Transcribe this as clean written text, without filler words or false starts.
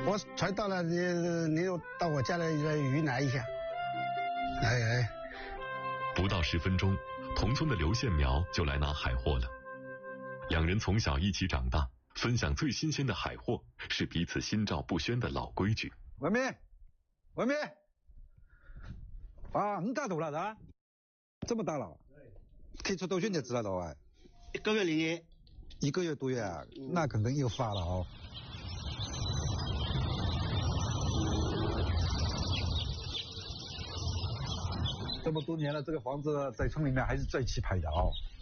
我船到了，你到我家来渔拿一下。哎。 不到10分钟，同村的刘宪苗就来拿海货了。两人从小一起长大，分享最新鲜的海货是彼此心照不宣的老规矩。 外面，啊，你大多大的？这么大了，可以出多少年子了都哎 ？1个月0夜 ，1个月多月啊，那肯定又发了哦。这么多年了，这个房子在村里面还是最气派的哦。